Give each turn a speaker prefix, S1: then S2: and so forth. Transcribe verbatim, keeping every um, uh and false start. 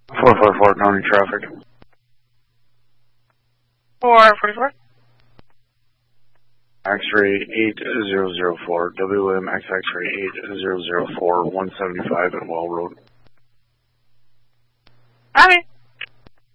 S1: four four four, county traffic.
S2: four forty-four.
S1: X-ray eight zero zero four, W M X X-ray eight zero zero four, one seventy-five at Well Road.
S2: Copy.